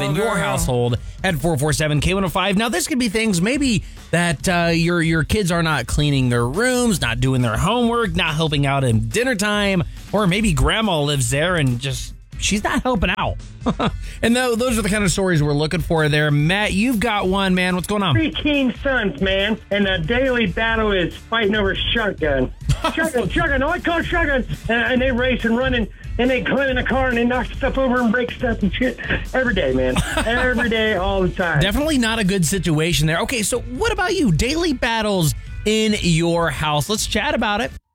in your household at 447-K105. Now, this could be things maybe that your kids are not cleaning their rooms, not doing their homework, not helping out in dinner time, or maybe grandma lives there and just she's not helping out. And those are the kind of stories we're looking for there. Matt, you've got one, man. What's going on? 3 teen sons, man, and the daily battle is fighting over shotgun. Shotgun. I call it shotgun. And they race and run and they climb in the car and they knock stuff over and break stuff and shit. Every day, man. Every day, all the time. Definitely not a good situation there. Okay, so what about you? Daily battles in your house. Let's chat about it.